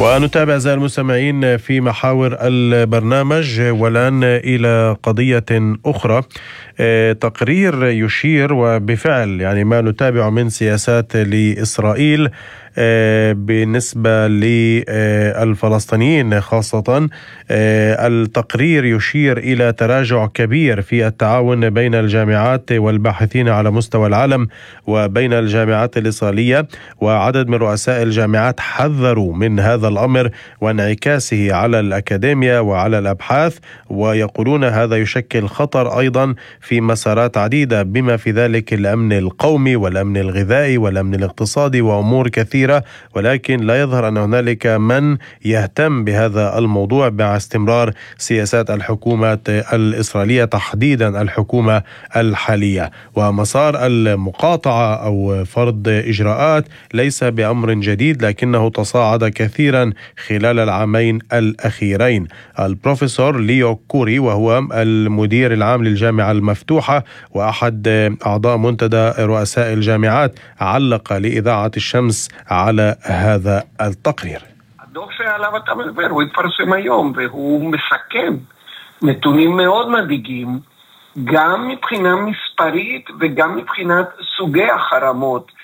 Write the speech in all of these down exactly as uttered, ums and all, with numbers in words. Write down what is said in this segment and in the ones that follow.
ونتابع أعزائي المستمعين في محاور البرنامج، والآن إلى قضية أخرى. تقرير يشير وبفعل يعني ما نتابع من سياسات لإسرائيل بالنسبة للفلسطينيين خاصة. التقرير يشير إلى تراجع كبير في التعاون بين الجامعات والباحثين على مستوى العالم وبين الجامعات الإسرائيلية، وعدد من رؤساء الجامعات حذروا من هذا الأمر وانعكاسه على الأكاديمية وعلى الأبحاث، ويقولون هذا يشكل خطر أيضا في مسارات عديدة بما في ذلك الأمن القومي والأمن الغذائي والأمن الاقتصادي وأمور كثيرة، ولكن لا يظهر أن هنالك من يهتم بهذا الموضوع مع استمرار سياسات الحكومة الإسرائيلية، تحديدا الحكومة الحالية. ومسار المقاطعة أو فرض إجراءات ليس بأمر جديد، لكنه تصاعد كثيرا خلال العامين الأخيرين. البروفيسور ليو كوري وهو المدير العام للجامعة المفتوحة وأحد أعضاء منتدى رؤساء الجامعات علق لإذاعة الشمس على هذا التقرير. הדוח שעליו אתה מדבר הוא התפרסם היום והוא מסכם נתונים מאוד מדאיגים גם מבחינה מספרית וגם מבחינת סוגי החרמות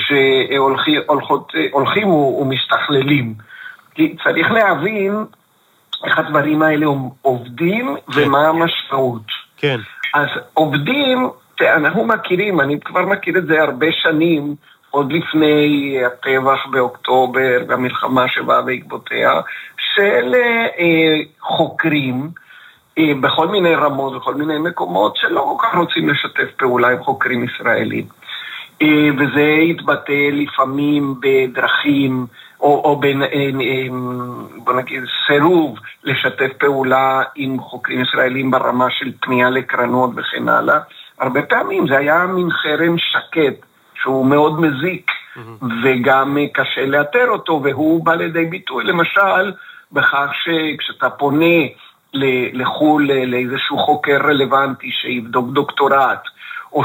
שהולכים ומשתכללים. כי צריך להבין איך הדברים האלה עובדים ומה המשמעות. כן. אז עובדים, אנחנו מכירים, אני כבר מכיר את זה הרבה שנים, עוד לפני הטבח באוקטובר והמלחמה שבאה בעקבותיה, של אה, חוקרים אה, בכל מיני רמות, בכל מיני מקומות שלא כל כך רוצים לשתף פעולה עם חוקרים ישראלים. אה, וזה התבטא לפעמים בדרכים, או, או בין, אה, אה, בוא נגיד, סירוב לשתף פעולה עם חוקרים ישראלים ברמה של פנייה לקרנות וכן הלאה. הרבה פעמים זה היה מין חרם שקט, שהוא מאוד מזיק, mm-hmm. וגם קשה לאתר אותו, והוא בא לידי ביטוי, למשל, בכך שכשאתה פונה לחול לאיזשהו חוקר רלוונטי, שיבדוק דוקטורט, או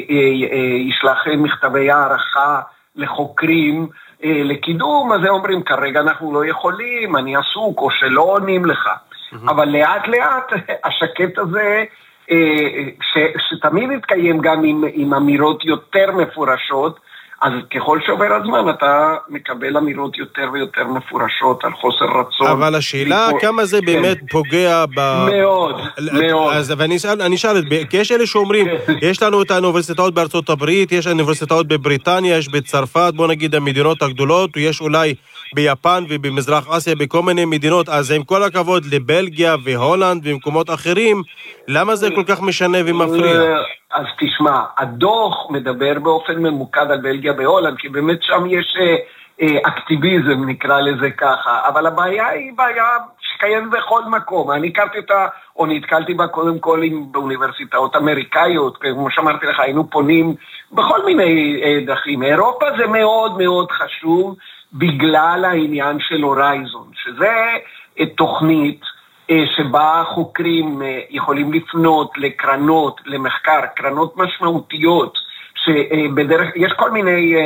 שישלח מכתבי הערכה לחוקרים לקידום, אז הם אומרים, כרגע אנחנו לא יכולים, אני עסוק, או שלא עונים לך. Mm-hmm. אבל לאט לאט, השקט הזה, ש, שתמיד יתקיים גם עם, עם אמירות יותר מפורשות, אז ככל שעובר הזמן אתה מקבל אמירות יותר ויותר מפורשות על חוסר רצון. אבל השאלה לפור... כמה זה באמת כן. פוגע ב... מאוד, מאוד. אז ואני אשאל, אני אשאל, כי יש אלה שאומרים, יש לנו את האוניברסיטאות בארצות הברית, יש האוניברסיטאות בבריטניה, יש בצרפת, בוא נגיד המדינות הגדולות, ויש אולי ביפן ובמזרח אסיה, בכל מיני מדינות, אז עם כל הכבוד לבלגיה והולנד ומקומות אחרים, למה זה כל כך משנה ומפריע? אז תשמע, הדוח מדבר באופן ממוקד על בלגיה והולנד, כי באמת שם יש אה, אה, אקטיביזם, נקרא לזה ככה, אבל הבעיה היא בעיה שקיימת בכל מקום. אני הכרתי אותה, או נתקלתי בה קודם כל עם באוניברסיטאות אמריקאיות, כמו שאמרתי לך, היינו פונים בכל מיני אה, דרכים. אירופה זה מאוד מאוד חשוב, בגלל העניין של הורייזון, שזה אה, תוכנית, שבה חוקרים יכולים לפנות לקרנות, למחקר, קרנות משמעותיות, שבדרך, יש כל מיני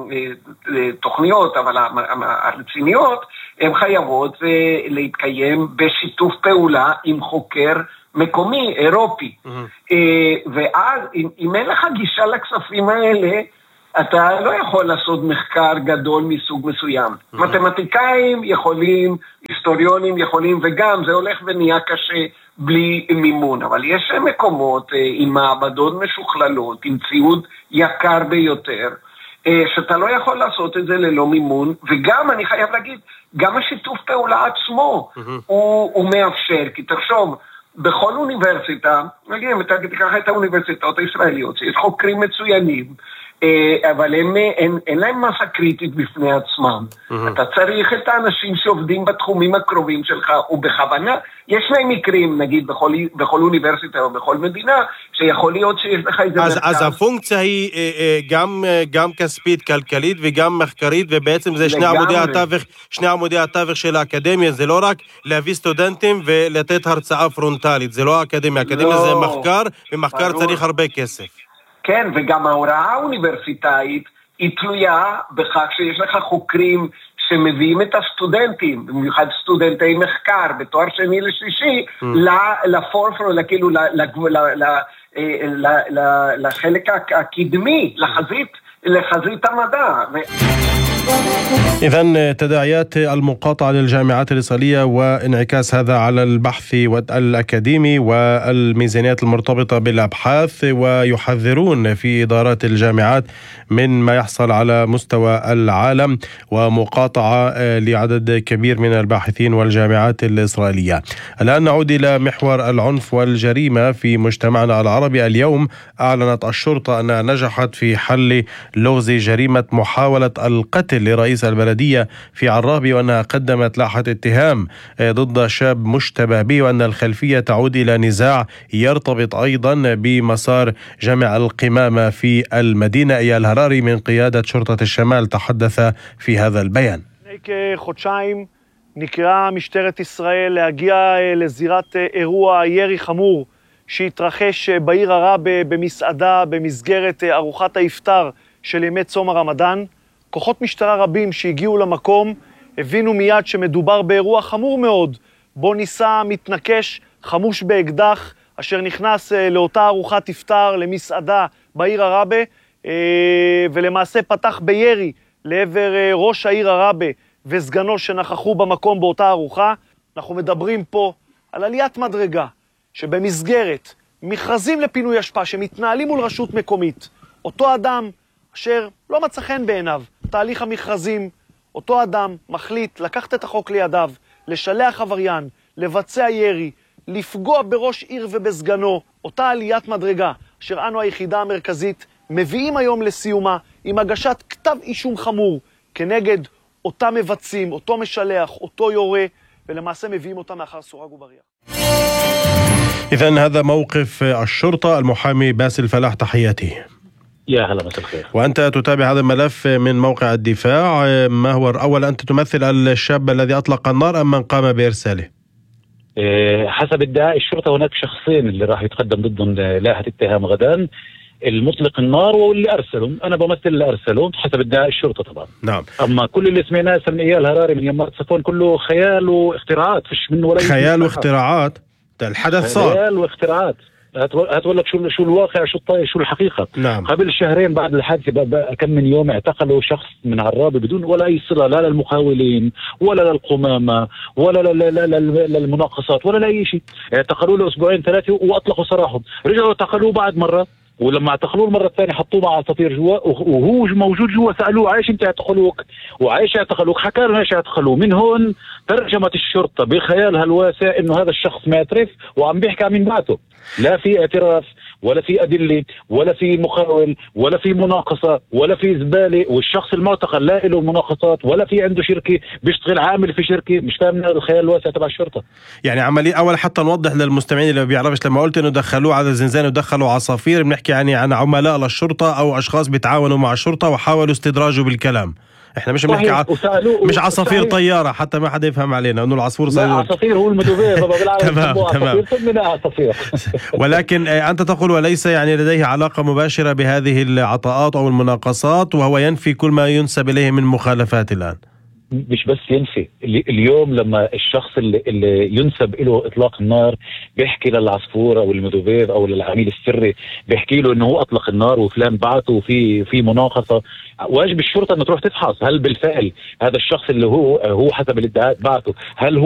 תוכניות, אבל הרציניות, הן חייבות להתקיים בשיתוף פעולה עם חוקר מקומי, אירופי. Mm-hmm. ואז, אם אין לך גישה לכספים האלה, אתה לא יכול לעשות מחקר גדול מסוג מסוים. Mm-hmm. מתמטיקאים יכולים, היסטוריונים יכולים, וגם זה הולך ונהיה קשה בלי מימון. אבל יש מקומות עם מעבדות משוכללות, עם ציוד יקר ביותר, שאתה לא יכול לעשות את זה ללא מימון, וגם, אני חייב להגיד, גם השיתוף פעולה עצמו mm-hmm. הוא, הוא מאפשר, כי תחשוב, בכל אוניברסיטה, נגיד, תיקח את האוניברסיטאות הישראליות, שיש חוקרים מצוינים, אבל הם, אין, אין להם מסה קריטית בפני עצמם. Mm-hmm. אתה צריך את האנשים שעובדים בתחומים הקרובים שלך, ובכוונה, יש להם מקרים, נגיד, בכל, בכל אוניברסיטה או בכל מדינה, שיכול להיות שיש לך איזה אז, אז הפונקציה היא גם, גם כספית, כלכלית וגם מחקרית, ובעצם זה שני עמודי התווך, שני עמודי התווך של האקדמיה, זה לא רק להביא סטודנטים ולתת הרצאה פרונטלית, זה לא האקדמיה, האקדמיה לא, זה מחקר, ומחקר ברור. צריך הרבה כסף. כן, וגם ההוראה האוניברסיטאית היא תלויה בכך שיש לך חוקרים שמביאים את הסטודנטים, במיוחד סטודנטי מחקר, בתואר שני לשלישי, לפורפרו, כאילו לחלק הקדמי, לחזית, לחזית המדע. إذن تداعيات المقاطعة للجامعات الإسرائيلية وانعكاس هذا على البحث الأكاديمي والميزانيات المرتبطة بالأبحاث، ويحذرون في إدارات الجامعات من ما يحصل على مستوى العالم ومقاطعة لعدد كبير من الباحثين والجامعات الإسرائيلية. الآن نعود إلى محور العنف والجريمة في مجتمعنا العربي. اليوم أعلنت الشرطة أنها نجحت في حل لغز جريمة محاولة القتل لرئيس البلدية في عرابي، وأنها قدمت لائحة اتهام ضد شاب مشتبه به، وأن الخلفية تعود إلى نزاع يرتبط أيضا بمسار جامع القمامة في المدينة. إيال هراري من قيادة شرطة الشمال تحدث في هذا البيان. חודשיים נקראה משטרת ישראל להגיע לזירת אירוע ירי חמור שהתרחש בעיר עראבה במסעדה במסגרת ארוחת האפטר של ימי צום הרמדאן. כוחות משטרה רבים שהגיעו למקום הבינו מיד שמדובר באירוע חמור מאוד, בו ניסה מתנקש חמוש באקדח אשר נכנס לאותה ארוחת אפטר למסעדה בעיר עראבה, ולמעשה פתח בירי לעבר ראש העיר עראבה וסגנו שנכחו במקום באותה ארוחה. אנחנו מדברים פה על עליית מדרגה שבמסגרת מכרזים לפינוי אשפה שמתנהלים מול רשות מקומית, אותו אדם אשר לא מצא חן בעיניו תהליך המכרזים, אותו אדם מחליט לקחת את החוק לידיו, לשלח עבריין, לבצע ירי, לפגוע בראש עיר ובסגנו. אותה עליית מדרגה אשר אנו היחידה המרכזית מביאים היום לסיומה עם הגשת כתב אישום חמור כנגד אותם מבצעים, אותו משלח, אותו יורה, ולמעשה מביאים אותם מאחר סורג ובריח. إذن هذا موقف الشرطة. المحامي باسل فلاح، تحياتي. يا هلا، مساء الخير. وأنت تتابع هذا الملف من موقع الدفاع. ما هو أول، أنت تمثل الشاب الذي أطلق النار أم من قام بإرساله؟ حسب ادعاء الشرطة هناك شخصين اللي راح يتقدم ضدهم لائحة اتهام غدا، المطلق النار واللي أرسلهم. أنا بمثل اللي أرسلهم حسب ادعاء الشرطة طبعا. نعم. أما كل اللي سمعناه من إيال هراري من يمات صفون كله خيال واختراعات، فيش منه ولا خيال واختراعات. الحدث صار خيال واختراعات. هتقول لك شو شو الواقع، شو الطي شو الحقيقة. نعم. قبل شهرين بعد الحادثة كم من يوم اعتقلوا شخص من عرابي بدون ولا أي صلة لا للمقاولين ولا للقمامة ولا للمناقصات ولا لأي شيء. اعتقلوا له أسبوعين ثلاثة وأطلقوا سراحهم، رجعوا اعتقلوه بعد مرة، ولما اعتقلوه المرة الثانية حطوه مع عصافير جوا، وهو موجود جوا سألوه عايش انت اعتقلوك وعايش اعتقلوك، حكى لهم ايش اعتقلوه. من هون ترجمت الشرطة بخيالها الواسع انه هذا الشخص معترف وعم بيحكي عن مين بعته. لا في اعتراف ولا في أدلة ولا في مقاول ولا في مناقصة ولا في زبالة، والشخص المعتقل لا له مناقصات ولا في عنده شركة بيشتغل عامل في شركة. مش فاهم الخيال الواسع تبع الشرطة. يعني عملية أول حتى نوضح للمستمعين اللي ما بيعرفش، لما قلت إنه دخلوه على الزنزانة ودخلوا عصافير بنحكي يعني عن عملاء للشرطة أو أشخاص بيتعاونوا مع الشرطة وحاولوا استدراجه بالكلام. احنا مش بنحكي ع... مش عصافير وصحيح. طيارة حتى ما حدا يفهم علينا انه العصفور صغير. عصافير هو المدوبير بابا بالعربي. تمام تمام. عصافير. ولكن انت تقول وليس يعني لديه علاقة مباشرة بهذه العطاءات او المناقصات، وهو ينفي كل ما ينسب اليه من مخالفات الان. مش بس ينفي، اليوم لما الشخص اللي, اللي ينسب له اطلاق النار بيحكي للعصفور او المدوبير او للعميل السري، بيحكي له انه هو اطلق النار وفلان بعته وفي في مناقصه، واجب الشرطه انه تروح تفحص هل بالفعل هذا الشخص اللي هو هو حسب الادعاءات بعته هل هو